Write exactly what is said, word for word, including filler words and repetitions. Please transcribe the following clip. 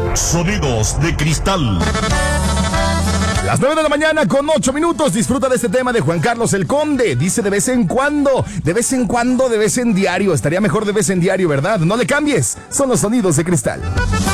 Sonidos de cristal. Las nueve de la mañana con ocho minutos. Disfruta de este tema de Juan Carlos el Conde. Dice de vez en cuando, de vez en cuando, de vez en diario. Estaría mejor de vez en diario, ¿verdad? No le cambies. Son los sonidos de cristal.